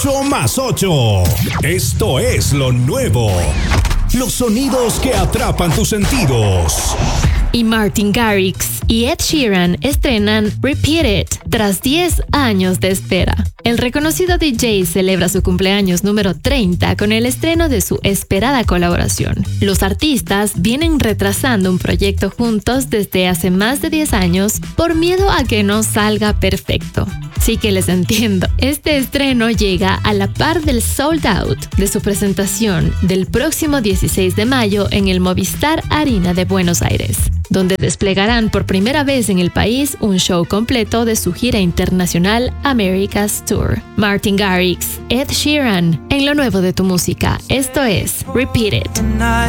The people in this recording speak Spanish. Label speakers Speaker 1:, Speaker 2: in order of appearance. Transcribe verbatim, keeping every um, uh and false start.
Speaker 1: ocho más ocho. Esto es lo nuevo. Los sonidos que atrapan tus sentidos.
Speaker 2: Y Martin Garrix y Ed Sheeran estrenan Repeat It tras diez años de espera. El reconocido D J celebra su cumpleaños número treinta con el estreno de su esperada colaboración. Los artistas vienen retrasando un proyecto juntos desde hace más de diez años por miedo a que no salga perfecto. Sí que les entiendo. Este estreno llega a la par del sold out de su presentación del próximo dieciséis de mayo en el Movistar Arena de Buenos Aires, donde desplegarán por primera vez en el país un show completo de su gira internacional America's Tour. Martin Garrix, Ed Sheeran, en lo nuevo de tu música. Esto es Repeat It.